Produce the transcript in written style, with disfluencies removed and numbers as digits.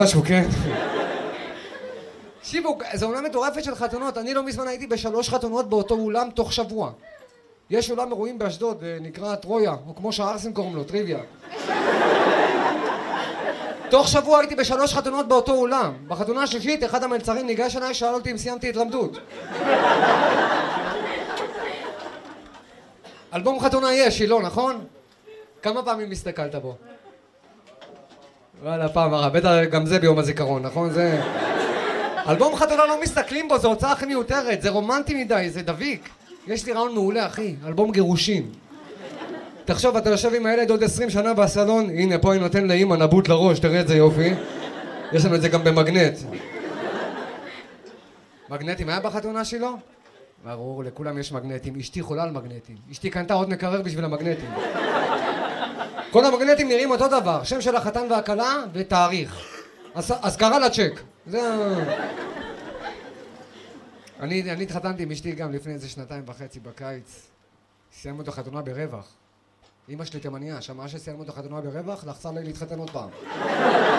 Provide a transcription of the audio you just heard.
משהו, כן? תקשיבו, זו עונה מטורפת של חתונות. אני לא מזמן הייתי ב3 חתונות באותו אולם תוך שבוע. יש אולם אירועים באשדוד, נקרא טרויה, או כמו שהערסים קוראים לו, טריוויה. תוך שבוע הייתי ב3 חתונות באותו אולם. בחתונה השלישית, אחד המלצרים ניגש אליי, שאל אותי אם סיימתי התלמדות. אלבום חתונה יש, לא, נכון? כמה פעמים הסתכלת בו? וואלה, פעם הרע, בטח גם זה ביום הזיכרון, נכון? זה... אלבום חתונה לא מסתכלים בו, זו הוצאה הכי מיותרת, זה רומנטי מדי, זה דביק. יש לי רעיון מעולה, אחי, אלבום גירושים. תחשוב, אתה יושב עם הילד עוד 20 שנה בסלון, הנה, פה אני נותן לאמא נבוט לראש, תראה את זה יופי. יש לנו את זה גם במגנט. מגנטים היה בחתונה שלו? ברור, לכולם יש מגנטים. אשתי חולה על מגנטים. אשתי קנתה עוד מקרר בשביל המגנטים. כל המגנטים נראים אותו דבר, שם של החתן והכלה ותאריך. אז קרא לה צ'ק. זה... אני התחתנתי עם אשתי גם לפני איזה 2.5 בקיץ. סיימנו את החתונה ברווח. אמא שלי תימניה, שמעה שסיימנו את החתונה ברווח, לחצה לי להתחתן עוד פעם.